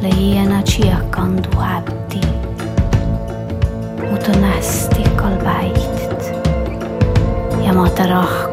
hiena tšiakandu häpti. Mut on hästi kalpäiht ja ma ta